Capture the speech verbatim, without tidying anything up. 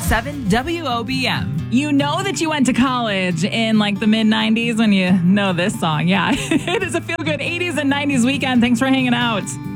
seven W O B M. You know that you went to college in like the mid nineties when you know this song. Yeah, it is a feel good eighties and nineties weekend. Thanks for hanging out.